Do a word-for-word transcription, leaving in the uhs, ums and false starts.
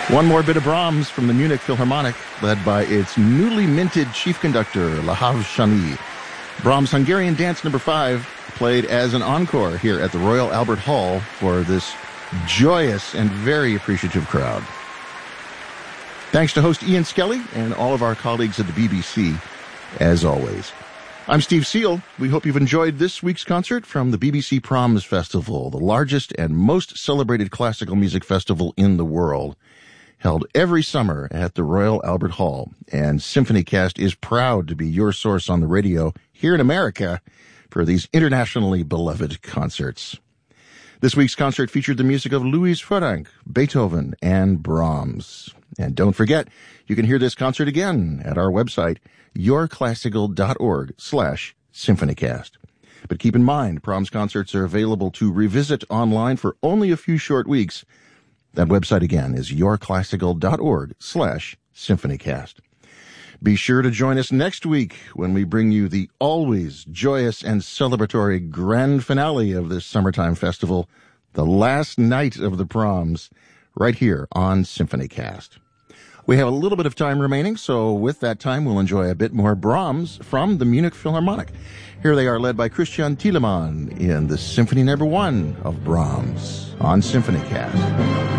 One more bit of Brahms from the Munich Philharmonic, led by its newly minted chief conductor, Lahav Shani. Brahms' Hungarian Dance Number five, played as an encore here at the Royal Albert Hall for this joyous and very appreciative crowd. Thanks to host Ian Skelly and all of our colleagues at the B B C, as always. I'm Steve Seal. We hope you've enjoyed this week's concert from the B B C Proms Festival, the largest and most celebrated classical music festival in the world, held every summer at the Royal Albert Hall. And SymphonyCast is proud to be your source on the radio here in America for these internationally beloved concerts. This week's concert featured the music of Louis Franck, Beethoven, and Brahms. And don't forget, you can hear this concert again at our website, yourclassical.org slash SymphonyCast. But keep in mind, Brahms concerts are available to revisit online for only a few short weeks. That website again is yourclassical.org slash SymphonyCast. Be sure to join us next week when we bring you the always joyous and celebratory grand finale of this summertime festival, the last night of the Proms, right here on SymphonyCast. We have a little bit of time remaining, so with that time, we'll enjoy a bit more Brahms from the Munich Philharmonic. Here they are led by Christian Thielemann in the Symphony Number One of Brahms on SymphonyCast.